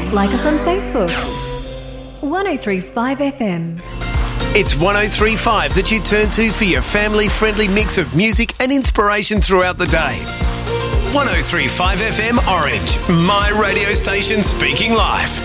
Like us on Facebook. 1035 FM. It's 1035 that you turn to for your family-friendly mix of music and inspiration throughout the day. 1035 FM Orange, my radio station speaking live.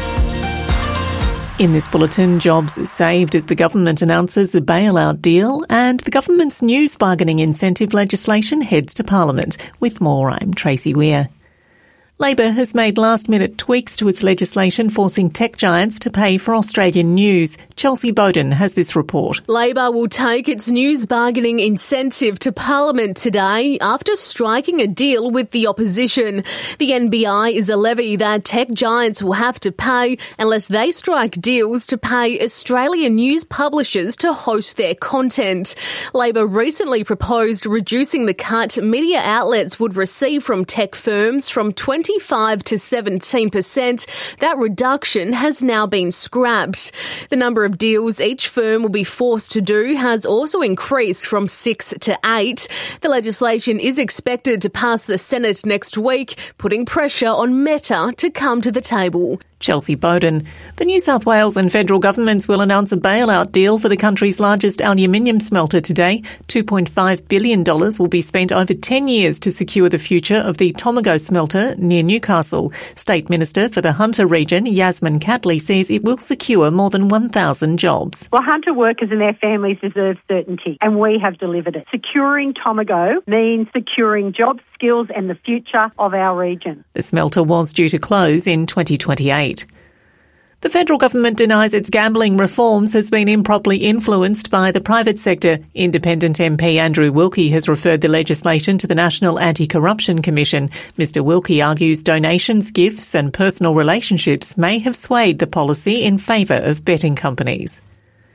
In this bulletin, jobs saved as the government announces a bailout deal, and the government's news bargaining incentive legislation heads to Parliament. With more, I'm Tracy Weir. Labor has made last-minute tweaks to its legislation forcing tech giants to pay for Australian news. Chelsea Bowden has this report. Labor will take its news bargaining incentive to Parliament today after striking a deal with the opposition. The NBI is a levy that tech giants will have to pay unless they strike deals to pay Australian news publishers to host their content. Labor recently proposed reducing the cut media outlets would receive from tech firms from 25 to 17%. That reduction has now been scrapped. The number of deals each firm will be forced to do has also increased from 6 to 8. The legislation is expected to pass the Senate next week, putting pressure on Meta to come to the table. Chelsea Bowden. The New South Wales and federal governments will announce a bailout deal for the country's largest aluminium smelter today. $2.5 billion will be spent over 10 years to secure the future of the Tomago smelter near Newcastle. State Minister for the Hunter region, Yasmin Catley, says it will secure more than 1,000 jobs. Well, Hunter workers and their families deserve certainty, and we have delivered it. Securing Tomago means securing jobs, skills and the future of our region. The smelter was due to close in 2028. The federal government denies its gambling reforms has been improperly influenced by the private sector. Independent MP Andrew Wilkie has referred the legislation to the National Anti-Corruption Commission. Mr Wilkie argues donations, gifts and personal relationships may have swayed the policy in favour of betting companies.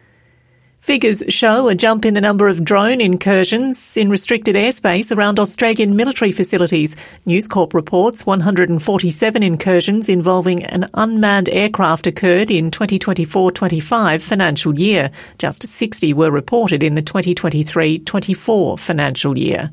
Figures show a jump in the number of drone incursions in restricted airspace around Australian military facilities. News Corp reports 147 incursions involving an unmanned aircraft occurred in 2024-25 financial year. Just 60 were reported in the 2023-24 financial year.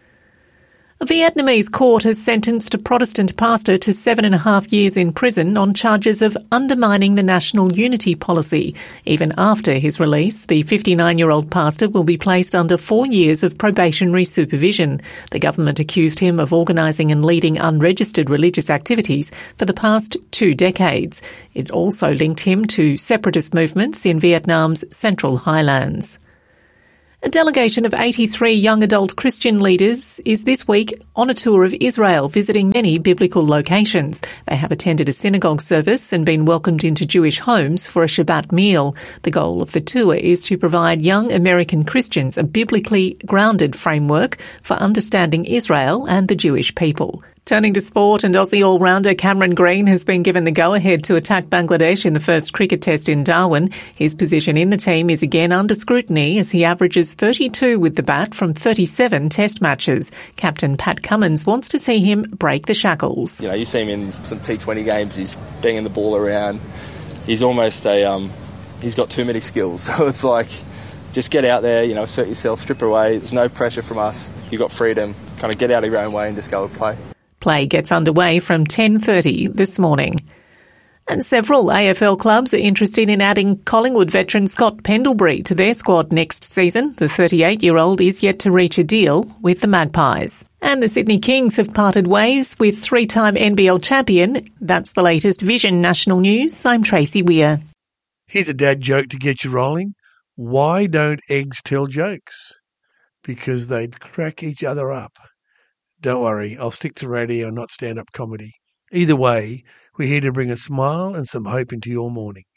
A Vietnamese court has sentenced a Protestant pastor to 7.5 years in prison on charges of undermining the national unity policy. Even after his release, the 59-year-old pastor will be placed under 4 years of probationary supervision. The government accused him of organising and leading unregistered religious activities for the past 2 decades. It also linked him to separatist movements in Vietnam's Central Highlands. A delegation of 83 young adult Christian leaders is this week on a tour of Israel, visiting many biblical locations. They have attended a synagogue service and been welcomed into Jewish homes for a Shabbat meal. The goal of the tour is to provide young American Christians a biblically grounded framework for understanding Israel and the Jewish people. Turning to sport, and Aussie all-rounder Cameron Green has been given the go-ahead to attack Bangladesh in the first cricket test in Darwin. His position in the team is again under scrutiny as he averages 32 with the bat from 37 test matches. Captain Pat Cummins wants to see him break the shackles. You know, you see him in some T20 games, he's banging the ball around. He's almost he's got too many skills. So it's like, just get out there, assert yourself, strip away. There's no pressure from us. You've got freedom. Kind of get out of your own way and just go and play. Play gets underway from 10:30 this morning. And several AFL clubs are interested in adding Collingwood veteran Scott Pendlebury to their squad next season. The 38-year-old is yet to reach a deal with the Magpies. And the Sydney Kings have parted ways with 3-time NBL champion. That's the latest Vision National News. I'm Tracy Weir. Here's a dad joke to get you rolling. Why don't eggs tell jokes? Because they'd crack each other up. Don't worry, I'll stick to radio and not stand-up comedy. Either way, we're here to bring a smile and some hope into your morning.